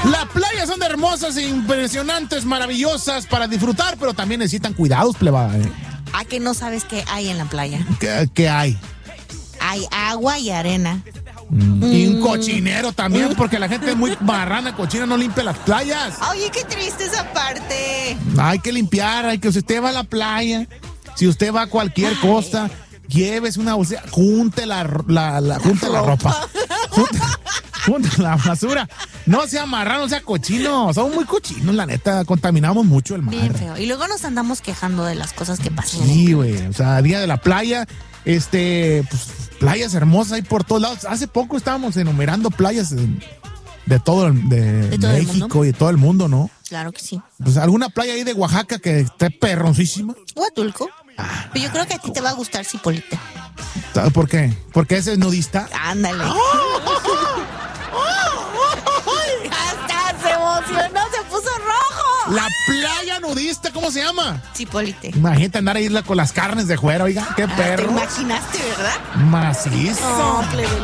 Las playas son hermosas, impresionantes, maravillosas para disfrutar, pero también necesitan cuidados, plebada. ¿A que no sabes qué hay en la playa? ¿Qué hay? Hay agua y arena. Y un cochinero también, porque la gente es muy marrana, cochina, no limpia las playas. Oye, qué triste esa parte. Hay que limpiar, si usted va a la playa, si usted va a cualquier costa, llévese una bolsa, junte la ropa. Junte la basura. No sea marrano, no sea cochino. Somos muy cochinos, la neta. Contaminamos mucho el mar. Bien feo. Y luego nos andamos quejando de las cosas que pasan. Sí, güey. O sea, día de la playa, pues, playas hermosas ahí por todos lados. Hace poco estábamos enumerando playas de todo México y de todo el mundo, ¿no? Claro que sí. Pues alguna playa ahí de Oaxaca que esté perroncísima. Huatulco. Pero yo creo que a ti te va a gustar Cipolite. ¿Por qué? ¿Porque ese es nudista? Ándale. Hasta se emocionó, se puso rojo. La playa nudista, ¿cómo se llama? Cipolite. Imagínate andar ahí con las carnes de fuera, oiga, qué perro. Te imaginaste, ¿verdad? Macizo. No,